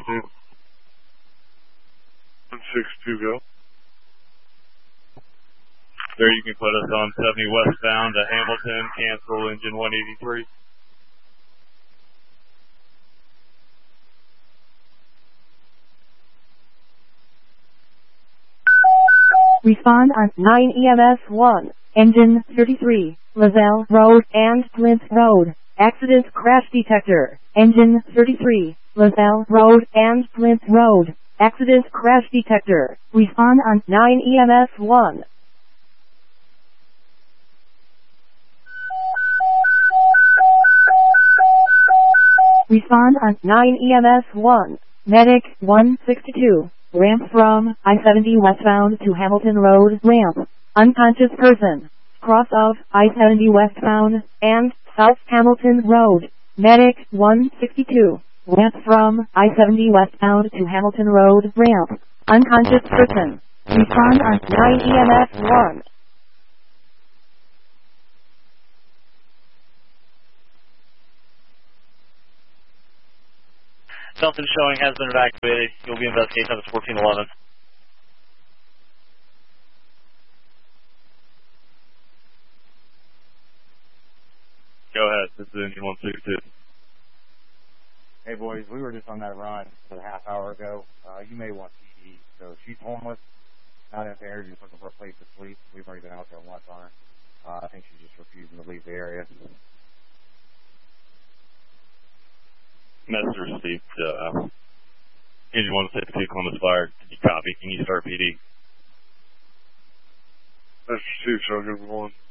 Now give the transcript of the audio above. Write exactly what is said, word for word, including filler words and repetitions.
two. one six two, go. There you can put us on seventy westbound to Hamilton, cancel engine one eighty-three. Respond on nine E M S one, engine thirty-three, Lazelle Road and Flint Road. Accident crash detector, engine thirty-three, Lazelle Road and Flint Road. Accident crash detector. Respond on nine E M S one. Respond on nine E M S one. Medic one sixty-two. Ramp from I seventy westbound to Hamilton Road. Ramp. Unconscious person. Cross of I seventy westbound and South Hamilton Road. Medic one sixty-two. Ramp from I seventy westbound to Hamilton Road. Ramp. Unconscious person. Respond on nine E M S one. Something showing has been evacuated. You'll be investigating on fourteen eleven. Go ahead. This is engine one sixty-two. Hey boys, we were just on that run a half hour ago. Uh, you may want P D. So she's homeless, not impaired, just looking for a place to sleep. We've already been out there once on her. Uh, I think she's just refusing to leave the area. Message received. Uh, engine one sixty-two, Columbus Fire. Can you copy? Can you start P D? Message received, Sergeant one.